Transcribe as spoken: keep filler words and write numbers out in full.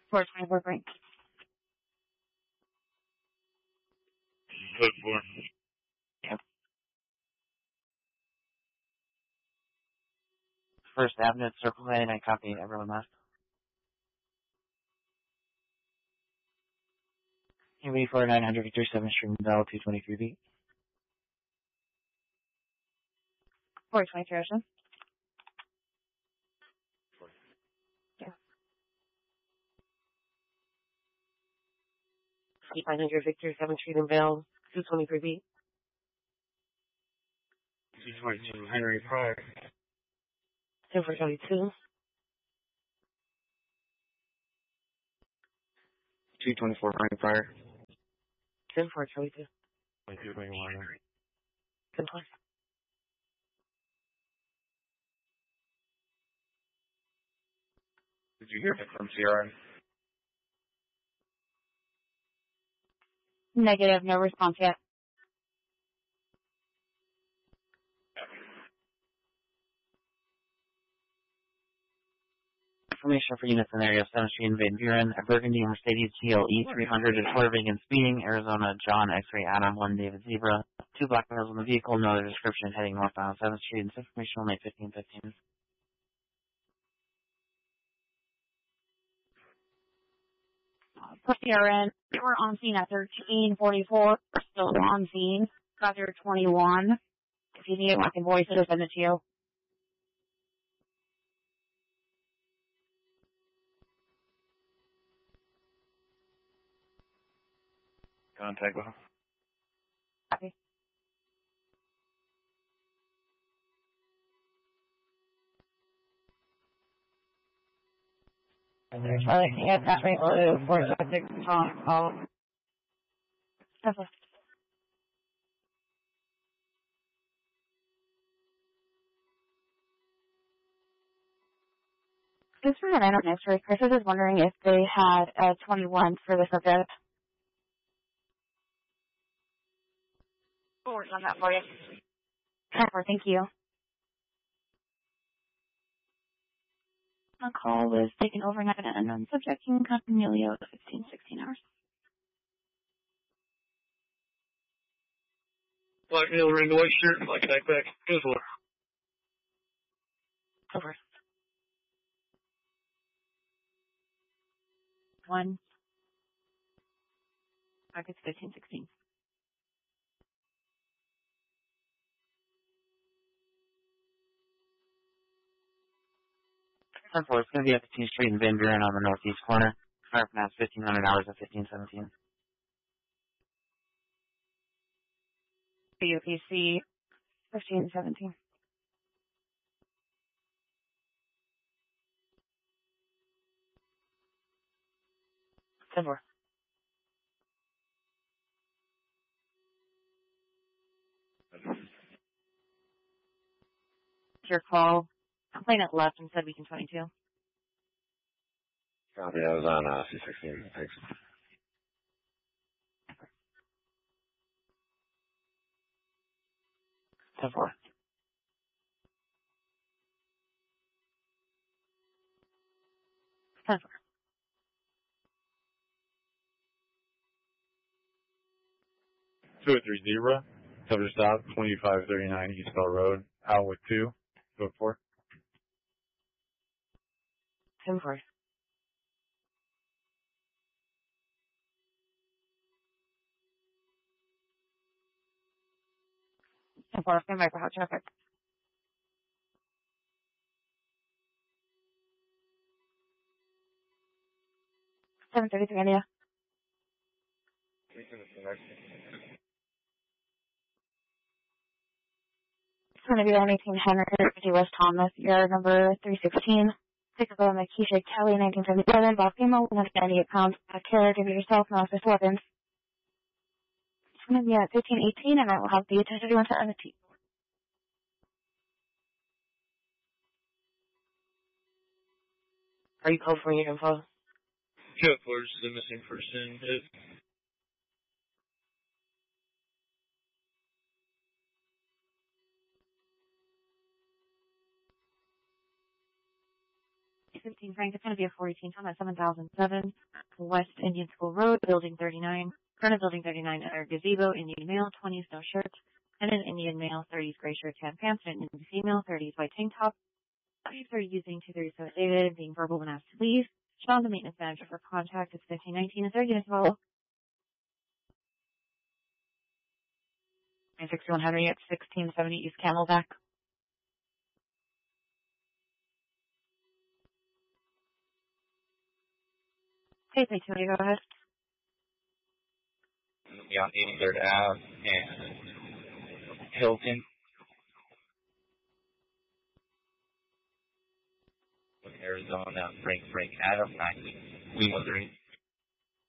four twenty-four Frank. Code four. Yep. First Avenue, Circle A, and I copy everyone left. U B four nine hundred Victor seventh Street, Bell two twenty-three B. four twenty-three Ocean. Yeah. five hundred Victor seventh Street and Bell two twenty-three B. two twenty-two Henry Pryor. ten four twenty-two. two twenty-four Frank Pryor. ten four twenty-two. twenty-two twenty-one. ten four. Did you hear from C R N? Negative, no response yet. Information for units in area seventh Street in Van Buren, a Burgundy Mercedes G L E three hundred is swerving and speeding. Arizona John X-ray Adam one David Zebra. Two black males in the vehicle, no other description, heading northbound seventh Street. This information only fifteen fifteen. For C R N, we're on scene at thirteen forty-four. We're still on scene. Got there twenty-one. If you need it, I can voice it or send it to you. Contact with him. Copy. Charlie, yeah, that right. Blue for subject Tom. Oh. Okay. This for an random history. Chris was just wondering if they had a twenty-one for the subject. We'll work on that for you. Cover, thank you. A call was taken overnight at an unknown subject in Campanile, fifteen sixteen hours. Black male wearing the white shirt, black backpack. Good for. Over. One. Target's fifteen sixteen. ten four, it's going to be at fifteenth Street in Van Buren on the northeast corner. Fire pronounced fifteen hundred hours at fifteen seventeen. B U P C fifteen seventeen. ten four. Your call. I'm playing it left instead of Beacon twenty-two. Copy, I was on uh, C sixteen. Thanks. ten four. ten four. two oh three Zebra. Cover stop, twenty-five thirty-nine East Bell Road. Out with two. Code four. ten four. ten four. Stand by for hot traffic. seven thirty-three India. It's going to be on eighteen Henry, fifty West Thomas, yard number three sixteen. Pick up on Keisha Kelly, nineteen seventy-seven. Bob female, one hundred ninety-eight pounds. Care, give yourself, no access to weapons. It's going to be at fifteen eighteen, and I will have the attention to enter on the T. Are you called for your info? Code four, just the missing person. Hit. fifteen Frank. It's going to be a four eighteen Tom at seven thousand seven West Indian School Road, Building thirty-nine. Front of Building thirty-nine, enter gazebo, Indian male, twenties, no shirt. And an Indian male, thirties, gray shirt, tan pants. And an Indian female, thirties, white tank top. These are using two thirty-seven David, being verbal when asked to leave. Sean, the maintenance manager for contact, is fifteen nineteen and thirty units follow. nine sixty-one Henry at sixteen seventy East Camelback. Okay, thank you. Go ahead. Be on eighty-third Ave and Hilton. Arizona, Frank, Frank, Adam, nine, three one three.